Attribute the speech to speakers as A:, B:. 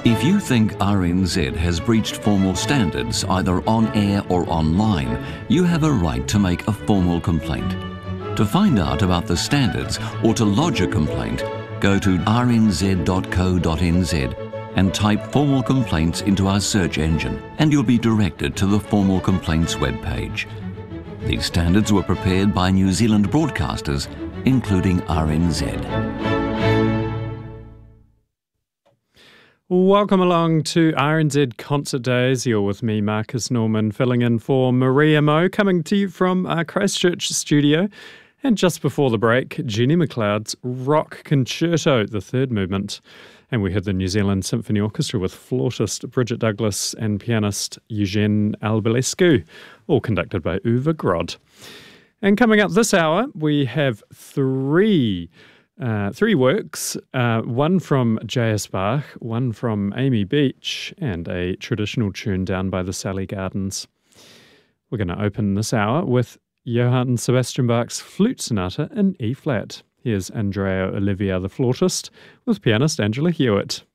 A: If you think RNZ has breached formal standards either on air or online, you have a right to make a formal complaint. To find out about the standards or to lodge a complaint, go to rnz.co.nz and type formal complaints into our search engine and you'll be directed to the formal complaints webpage. These standards were prepared by New Zealand broadcasters, including RNZ.
B: Welcome along to RNZ Concert Days. You're with me, Marcus Norman, filling in for Maria Mo, coming to you from our Christchurch studio. And just before the break, Jenny McLeod's Rock Concerto, the third movement. And we heard the New Zealand Symphony Orchestra with flautist Bridget Douglas and pianist Eugene Albulescu, all conducted by Uwe Grod. And coming up this hour, we have three works, one from J.S. Bach, one from Amy Beach, and a traditional tune down by the Sally Gardens. We're going to open this hour with Johann Sebastian Bach's Flute Sonata in E-flat. Here's Andrea Olivia, the flautist, with pianist Angela Hewitt.